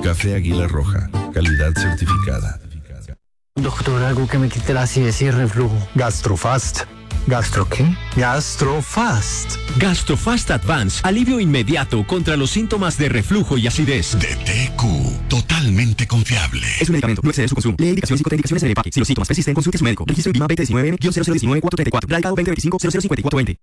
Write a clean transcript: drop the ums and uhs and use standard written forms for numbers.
Café Águila Roja, calidad certificada. Doctor, algo que me quite la acidez y el reflujo. Gastrofast. ¿Gastro qué? Gastrofast. Gastrofast Advance, alivio inmediato contra los síntomas de reflujo y acidez. De TQ, totalmente confiable. Es un medicamento, no excede su consumo. Lee indicaciones y contraindicaciones en el empaque. Si los síntomas persisten, consulte a su médico. Registro INVIMA BT19-0019-434. Radicado 2025-005420.